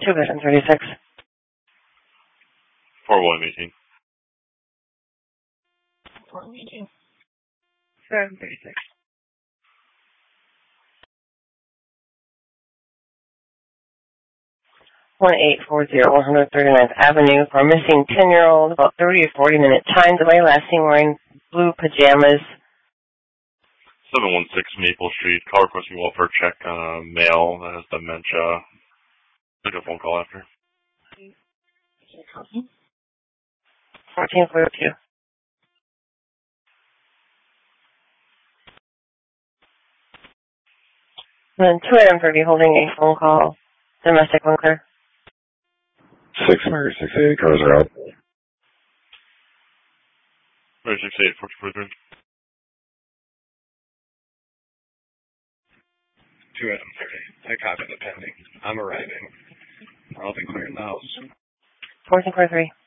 2 bed and 36. 4-1 meeting. 4 meeting. 736. 1840 139th Avenue for a missing 10-year-old, about 30 to 40 minute time delay, last seen wearing blue pajamas. 716 Maple Street, call requesting welfare check on a male that has dementia. Take a phone call after. 1442. And then 2 a.m. 30 holding a phone call. Domestic one clear. 6 Mary 68, cars are out. Mary 68, 1443. 2 Adam 30. I copy the pending. I'm arriving. I'll be clearing the house. 1443.